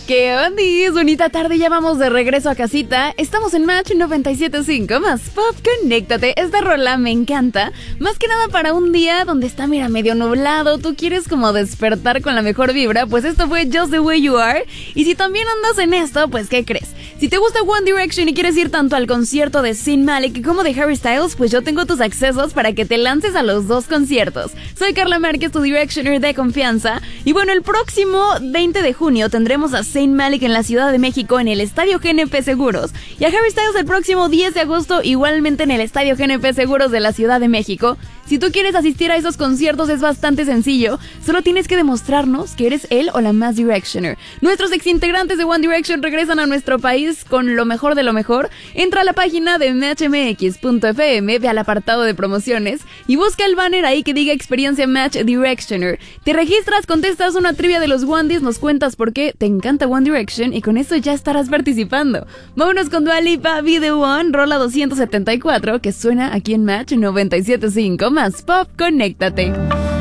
¿Qué ondis? Bonita tarde, ya vamos de regreso a casita. Estamos en Match 97.5 más Pop, conéctate. Esta rola me encanta, más que nada para un día donde está, mira, medio nublado. Tú quieres como despertar con la mejor vibra, pues esto fue Just the Way You Are. Y si también andas en esto, pues ¿qué crees? Si te gusta One Direction y quieres ir tanto al concierto de Zayn Malik como de Harry Styles, pues yo tengo tus accesos para que te lances a los dos conciertos. Soy Carla Márquez, tu Directioner de confianza. Y bueno, el próximo 20 de junio tendremos a Zayn Malik en la Ciudad de México en el Estadio GNP Seguros. Y a Harry Styles el próximo 10 de agosto igualmente en el Estadio GNP Seguros de la Ciudad de México. Si tú quieres asistir a esos conciertos es bastante sencillo. Solo tienes que demostrarnos que eres él o la más Directioner. Nuestros exintegrantes de One Direction regresan a nuestro país con lo mejor de lo mejor. Entra a la página de matchmx.fm, ve al apartado de promociones y busca el banner ahí que diga Experiencia Match Directioner. Te registras, contestas una trivia de los Onedys, nos cuentas por qué te encanta One Direction y con eso ya estarás participando. Vámonos con Dua Lipa, Be The One, rola 274, que suena aquí en Match 97.5 más Pop, conéctate.